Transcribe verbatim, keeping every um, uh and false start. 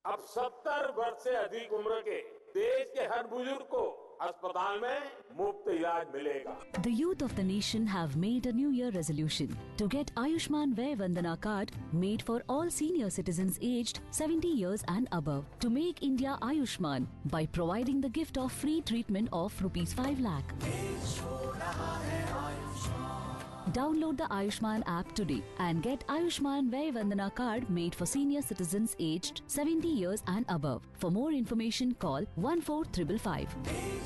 अब सत्तर वर्ष से अधिक उम्र के देश के हर बुजुर्ग को अस्पताल में मुफ्त इलाज मिलेगा। The youth of the nation have made a New Year resolution to get Ayushman Vay Vandana card made for all senior citizens aged seventy years and above to make India Ayushman by providing the gift of free treatment of rupees five lakh. Download the Ayushman app today and get Ayushman Vay Vandana card made for senior citizens aged seventy years and above. For more information, call one four five five five.